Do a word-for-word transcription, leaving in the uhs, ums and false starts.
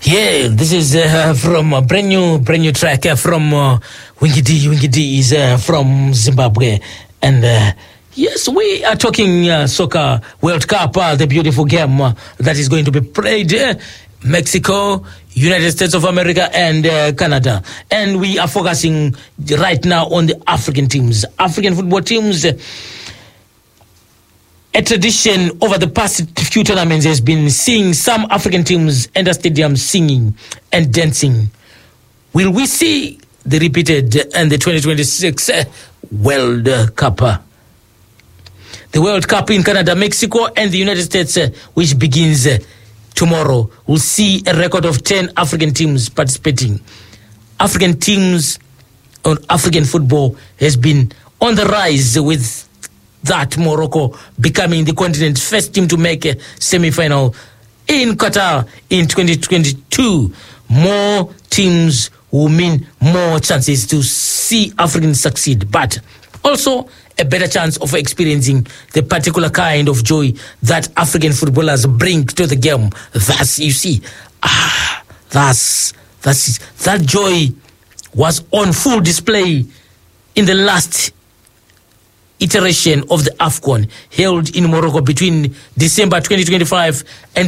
Yeah, this is uh, from a brand new, brand new track uh, from uh, Winky D. Winky D is uh, from Zimbabwe. And uh, yes, we are talking uh, Soccer World Cup, uh, the beautiful game uh, that is going to be played. Uh, Mexico, United States of America, and uh, Canada. And we are focusing right now on the African teams. African football teams. Uh, A tradition over the past few tournaments has been seeing some African teams enter stadiums singing and dancing. Will we see the repeated and the twenty twenty-six World Cup? The World Cup in Canada, Mexico, and the United States, which begins tomorrow, will see a record of ten African teams participating. African teams on African football has been on the rise, with that Morocco becoming the continent's first team to make a semi-final in Qatar in twenty twenty-two. More teams will mean more chances to see Africans succeed, but also a better chance of experiencing the particular kind of joy that African footballers bring to the game. Thus, you see, ah, that's, that's, that joy was on full display in the last iteration of the AFCON held in Morocco between December twenty twenty-five and